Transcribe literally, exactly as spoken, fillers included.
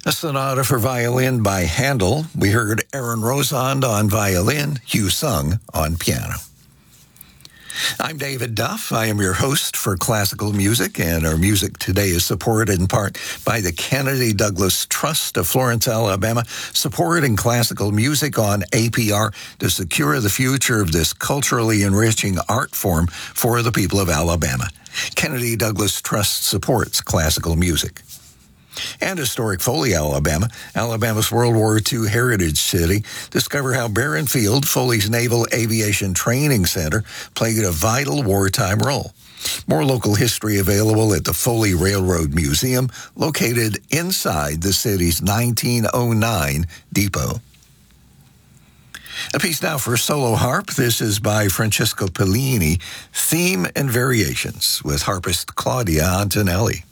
A sonata for violin by Handel. We heard Aaron Rosand on violin, Hugh Sung on piano. I'm David Duff. I am your host for Classical Music, and our music today is supported in part by the Kennedy Douglas Trust of Florence, Alabama, supporting classical music on A P R to secure the future of this culturally enriching art form for the people of Alabama. Kennedy Douglas Trust supports classical music. And historic Foley, Alabama, Alabama's World War Two heritage city. Discover how Barron Field, Foley's Naval Aviation Training Center, played a vital wartime role. More local history available at the Foley Railroad Museum, located inside the city's nineteen oh nine depot. A piece now for solo harp. This is by Francesco Pellini, Theme and Variations, with harpist Claudia Antonelli.